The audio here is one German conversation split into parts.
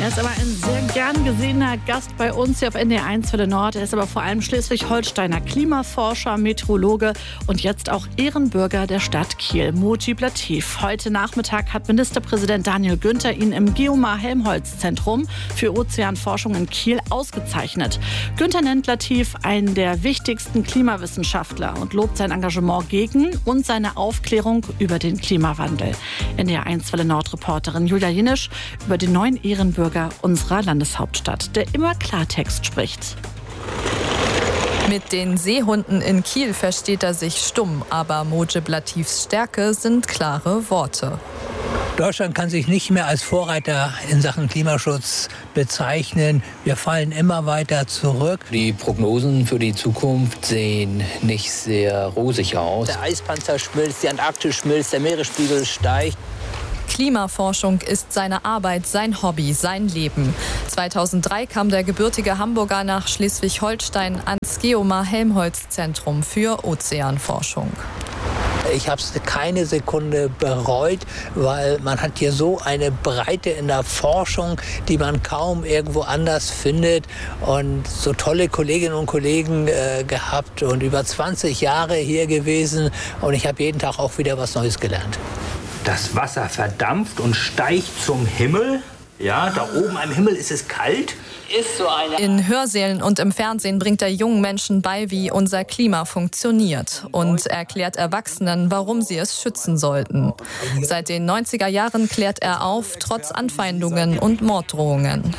ist aber ein sehr gern gesehener Gast bei uns hier auf NDR1 Welle Nord. Er ist aber vor allem Schleswig-Holsteiner Klimaforscher, Meteorologe und jetzt auch Ehrenbürger der Stadt Kiel, Mujib Latif. Heute Nachmittag hat Ministerpräsident Daniel Günther ihn im Geomar-Helmholtz-Zentrum für Ozeanforschung in Kiel ausgezeichnet. Günther nennt Latif einen der wichtigsten Klimawissenschaftler und lobt sein Engagement gegen und seine Aufklärung über den Klimawandel. NDR1 Welle Nord-Reporterin Julia Jenisch über den neuen Ehrenbürger unserer Landeshauptstadt, der immer Klartext spricht. Mit den Seehunden in Kiel versteht er sich stumm, aber Mujib Latifs Stärke sind klare Worte. Deutschland kann sich nicht mehr als Vorreiter in Sachen Klimaschutz bezeichnen. Wir fallen immer weiter zurück. Die Prognosen für die Zukunft sehen nicht sehr rosig aus. Der Eispanzer schmilzt, die Antarktis schmilzt, der Meeresspiegel steigt. Klimaforschung ist seine Arbeit, sein Hobby, sein Leben. 2003 kam der gebürtige Hamburger nach Schleswig-Holstein ans Geomar-Helmholtz-Zentrum für Ozeanforschung. Ich habe es keine Sekunde bereut, weil man hat hier so eine Breite in der Forschung, die man kaum irgendwo anders findet. Und so tolle Kolleginnen und Kollegen gehabt und über 20 Jahre hier gewesen. Und ich habe jeden Tag auch wieder was Neues gelernt. Das Wasser verdampft und steigt zum Himmel. Ja, da oben am Himmel ist es kalt. In Hörsälen und im Fernsehen bringt er jungen Menschen bei, wie unser Klima funktioniert und erklärt Erwachsenen, warum sie es schützen sollten. Seit den 90er Jahren klärt er auf, trotz Anfeindungen und Morddrohungen.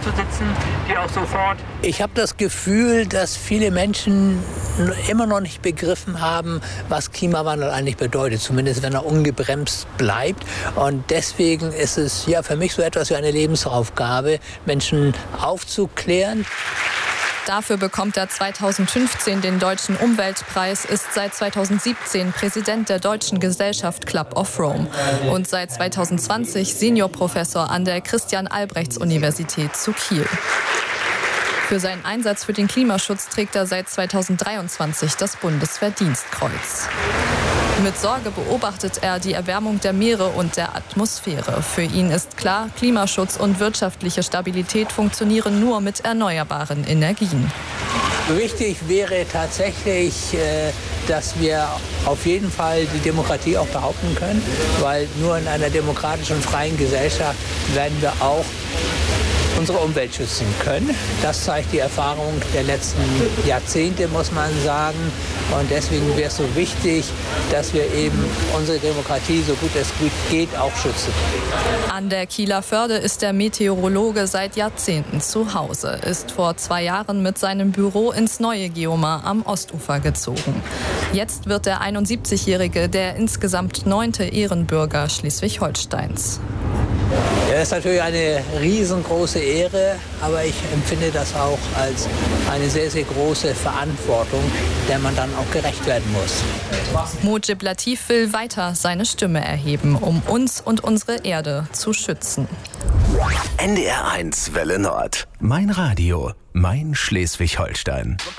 Ich habe das Gefühl, dass viele Menschen immer noch nicht begriffen haben, was Klimawandel eigentlich bedeutet, zumindest wenn er ungebremst bleibt. Und deswegen ist es ja für mich so etwas wie eine Lebensaufgabe, Menschen aufzuklären. Dafür bekommt er 2015 den Deutschen Umweltpreis, ist seit 2017 Präsident der Deutschen Gesellschaft Club of Rome und seit 2020 Seniorprofessor an der Christian-Albrechts-Universität zu Kiel. Für seinen Einsatz für den Klimaschutz trägt er seit 2023 das Bundesverdienstkreuz. Mit Sorge beobachtet er die Erwärmung der Meere und der Atmosphäre. Für ihn ist klar, Klimaschutz und wirtschaftliche Stabilität funktionieren nur mit erneuerbaren Energien. Wichtig wäre tatsächlich, dass wir auf jeden Fall die Demokratie auch behaupten können, weil nur in einer demokratischen und freien Gesellschaft werden wir auch unsere Umwelt schützen können. Das zeigt die Erfahrung der letzten Jahrzehnte, muss man sagen. Und deswegen wäre es so wichtig, dass wir eben unsere Demokratie, so gut es geht, auch schützen. An der Kieler Förde ist der Meteorologe seit Jahrzehnten zu Hause, ist vor 2 Jahren mit seinem Büro ins neue Geomar am Ostufer gezogen. Jetzt wird der 71-Jährige der insgesamt 9. Ehrenbürger Schleswig-Holsteins. Ja, das ist natürlich eine riesengroße Ehre, aber ich empfinde das auch als eine sehr, sehr große Verantwortung, der man dann auch gerecht werden muss. Mujib Latif will weiter seine Stimme erheben, um uns und unsere Erde zu schützen. NDR1 Welle Nord. Mein Radio, mein Schleswig-Holstein.